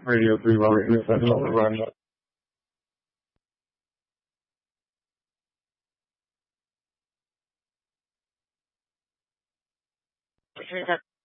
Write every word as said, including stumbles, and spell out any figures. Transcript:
Radio three Robert Smith. That's all we're running up. Here's a